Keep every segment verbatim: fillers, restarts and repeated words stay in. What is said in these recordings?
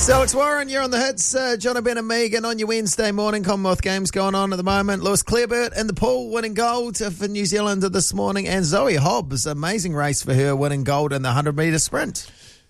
So Alex Warren, you're on the hits. Uh, John O'Ben and Megan on your Wednesday morning. Commonwealth Games going on at the moment. Lewis Clareburt in the pool winning gold for New Zealand this morning. And Zoe Hobbs, amazing race for her, winning gold in the one hundred metre sprint.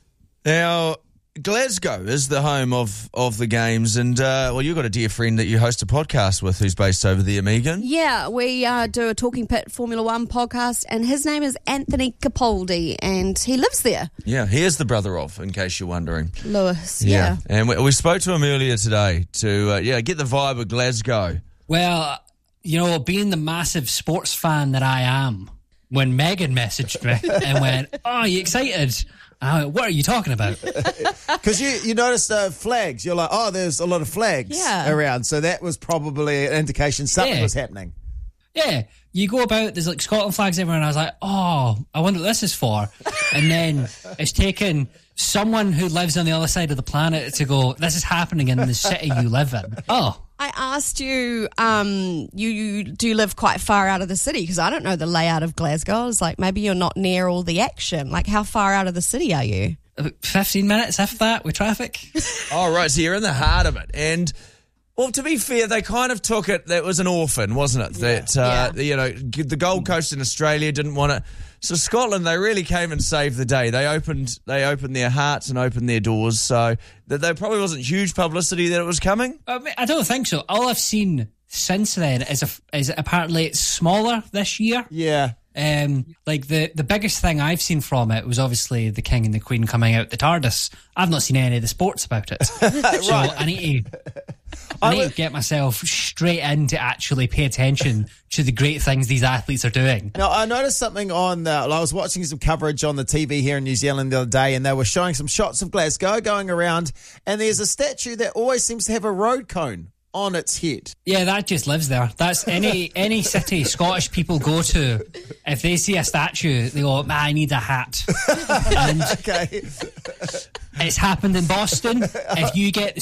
Now, Glasgow is the home of, of the Games. And, uh, well, you've got a dear friend that you host a podcast with who's based over there, Megan. Yeah, we uh, do a Talking Pit Formula One podcast, and his name is Anthony Capaldi, and he lives there. Yeah, he is the brother of, in case you're wondering. Lewis, yeah. yeah. And we, we spoke to him earlier today to, uh, yeah, get the vibe of Glasgow. Well, you know, being the massive sports fan that I am, when Megan messaged me and went, oh, are you excited? Uh, what are you talking about? Because you, you noticed uh, flags. You're like, oh, there's a lot of flags Yeah. around. So that was probably an indication something Yeah. was happening. Yeah, you go about, there's like Scotland flags everywhere, and I was like, oh, I wonder what this is for. And then it's taken someone who lives on the other side of the planet to go, this is happening in the city you live in. Oh. I asked you, um, you, you do live quite far out of the city, because I don't know the layout of Glasgow. I was like, maybe you're not near all the action. Like, how far out of the city are you? About fifteen minutes, if that, with traffic. Oh, right, so you're in the heart of it. And, well, to be fair, they kind of took it, that was an orphan, wasn't it? Yeah. That, uh, Yeah. you know, the Gold Coast in Australia didn't want it. So Scotland, they really came and saved the day. They opened they opened their hearts and opened their doors, so that there probably wasn't huge publicity that it was coming. I, mean, I don't think so. All I've seen since then is, a, is apparently it's smaller this year. Yeah. Um, like the, the biggest thing I've seen from it was obviously the King and the Queen coming out the TARDIS. I've not seen any of the sports about it. So I need to I need to get myself straight in to actually pay attention to the great things these athletes are doing. Now, I noticed something on, uh, I was watching some coverage on the T V here in New Zealand the other day, and they were showing some shots of Glasgow going around, and there's a statue that always seems to have a road cone on its head. Yeah, that just lives there. That's any any city Scottish people go to. If they see a statue, they go, I need a hat. And Okay. it's happened in Boston. If you get the